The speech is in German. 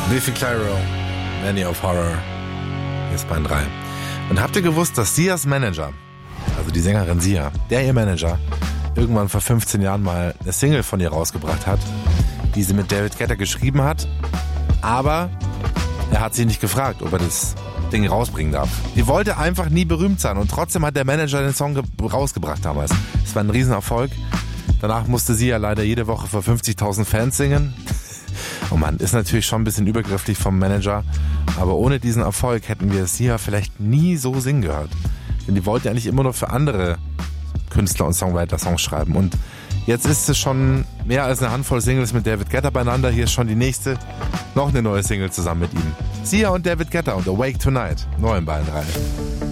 Biffy Clyro, Many of Horror, hier ist Bahn 3. Und habt ihr gewusst, dass Sias Manager, also die Sängerin Sia, ihr Manager, irgendwann vor 15 Jahren mal eine Single von ihr rausgebracht hat, die sie mit David Guetta geschrieben hat, aber er hat sie nicht gefragt, ob er das Ding rausbringen darf. Die wollte einfach nie berühmt sein und trotzdem hat der Manager den Song rausgebracht damals. Es war ein Riesenerfolg. Danach musste sie ja leider jede Woche vor 50.000 Fans singen. Oh Mann, ist natürlich schon ein bisschen übergrifflich vom Manager, aber ohne diesen Erfolg hätten wir sie ja vielleicht nie so singen gehört. Denn die wollte ja eigentlich immer nur für andere Künstler und Songwriter Songs schreiben. Und jetzt ist es schon mehr als eine Handvoll Singles mit David Guetta beieinander. Hier ist schon die nächste, noch eine neue Single zusammen mit ihm. Sia und David Guetta und Awake Tonight, neu im Bayern 3.